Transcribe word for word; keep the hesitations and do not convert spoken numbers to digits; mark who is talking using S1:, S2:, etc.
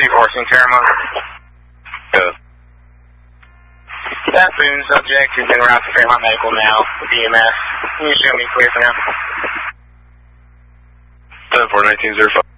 S1: two fourteen Teramo.
S2: Good.
S1: That boom subject is en route to Fairmont Medical now with E M S. Can you show me clear for now?
S2: ten four nineteen zero five.